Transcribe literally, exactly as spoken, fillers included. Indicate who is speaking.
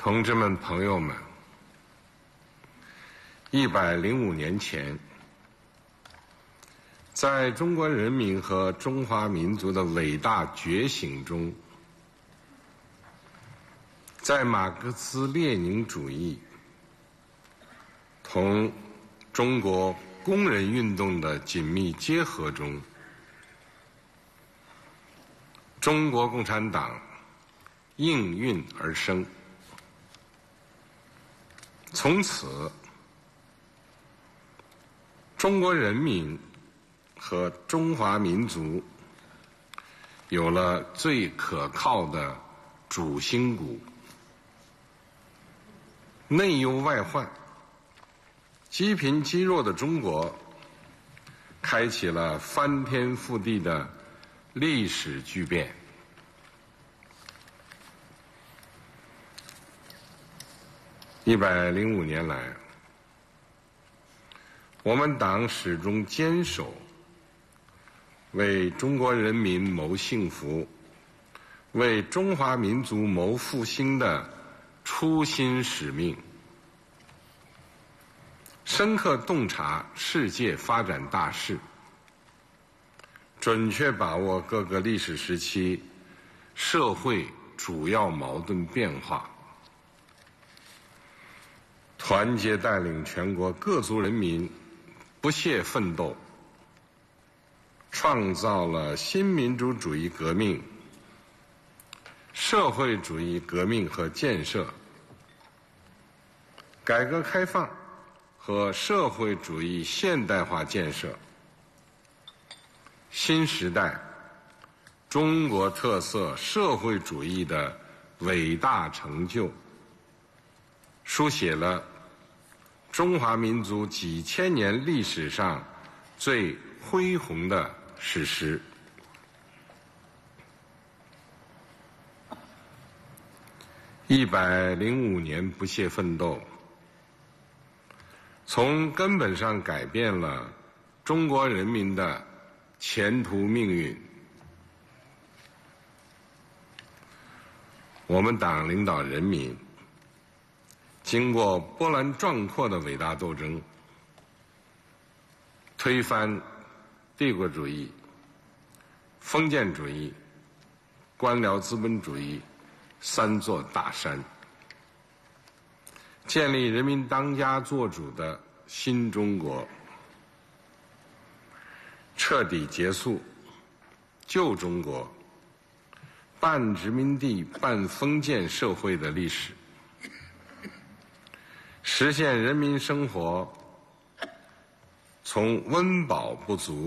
Speaker 1: 同志们、朋友们，一百零五年前，在中国人民和中华民族的伟大觉醒中，在马克思列宁主义同中国工人运动的紧密结合中，中国共产党应运而生。从此，中国人民和中华民族有了最可靠的主心骨。内忧外患、积贫积弱的中国开启了翻天覆地的历史巨变。一百零五年来，我们党始终坚守为中国人民谋幸福、为中华民族谋复兴的初心使命，深刻洞察世界发展大势，准确把握各个历史时期社会主要矛盾变化，团结带领全国各族人民不懈奋斗，创造了新民主主义革命、社会主义革命和建设、改革开放和社会主义现代化建设、新时代中国特色社会主义的伟大成就，书写了中华民族几千年历史上最恢宏的史实。一百零五年不懈奋斗，从根本上改变了中国人民的前途命运。我们党领导人民经过波澜壮阔的伟大斗争，推翻帝国主义、封建主义、官僚资本主义三座大山，建立人民当家作主的新中国，彻底结束旧中国半殖民地半封建社会的历史，实现人民生活从温饱不足